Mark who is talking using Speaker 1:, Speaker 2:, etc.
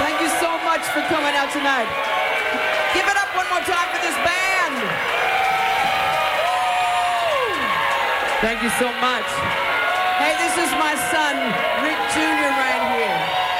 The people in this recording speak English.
Speaker 1: Thank you so much for coming out tonight. Give it up one more time for this band. Thank you so much. Hey, this is my son, Rick Jr. right here.